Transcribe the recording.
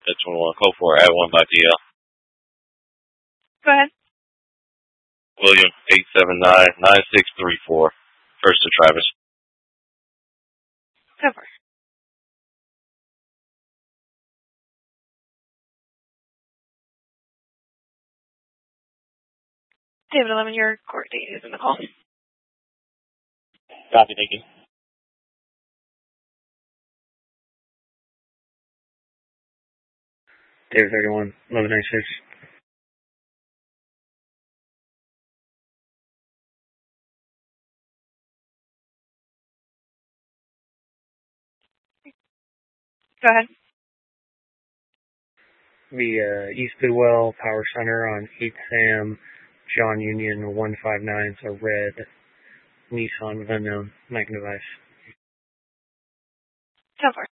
That's 21. Code 4, add 1 by DL. Go ahead. William, 879-9634. First to Travis. Go for it. David 11, your court date is in the call. Copy, thank you. David 31, 1196. Go ahead. The East Bidwell Power Center on 8th Sam, John Union 159. It's a red Nissan with unknown Mac device. Go for it.